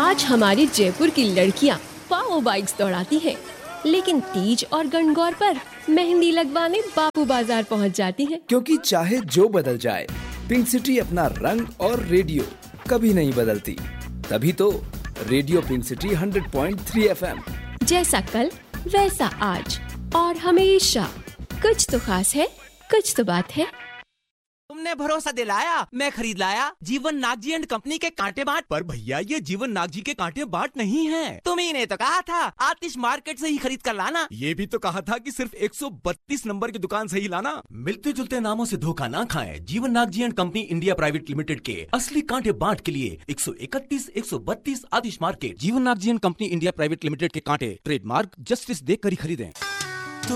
आज हमारी जयपुर की लड़कियां पाओ बाइक्स दौड़ाती हैं, लेकिन तीज और गणगौर पर मेहंदी लगवाने बापू बाजार पहुंच जाती हैं। क्योंकि चाहे जो बदल जाए, पिंक सिटी अपना रंग और रेडियो कभी नहीं बदलती। तभी तो रेडियो पिंक सिटी 100.3 FM। जैसा कल वैसा आज और हमेशा। कुछ तो खास है, कुछ तो बात है। तुमने भरोसा दिलाया, मैं खरीद लाया जीवन नागजी एंड कंपनी के कांटे बाट। पर भैया ये जीवन नागजी के कांटे बाट नहीं है। तुम्ही ने तो कहा था आतिश मार्केट से ही खरीद कर लाना। ये भी तो कहा था कि सिर्फ 132 नंबर की दुकान से ही लाना। मिलते जुलते नामों से धोखा ना खाएं। जीवन Nagji and company India private limited के असली कांटे बाट के लिए 131, 132 आतिश मार्केट। जीवन Nagji and company India private limited के कांटे ट्रेडमार्क जस्टिस देख कर ही खरीदें।